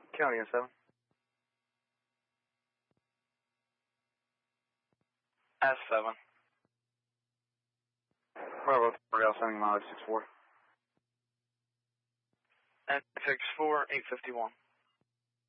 County in 7. S7. Bravo, Gal sending mileage 64. N64, 851.